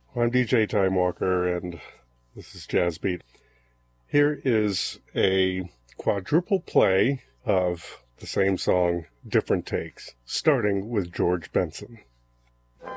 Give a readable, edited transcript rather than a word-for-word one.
I'm DJ Time Walker, and this is Jazz Beat. Here is a quadruple play of the same song, different takes, starting with George Benson.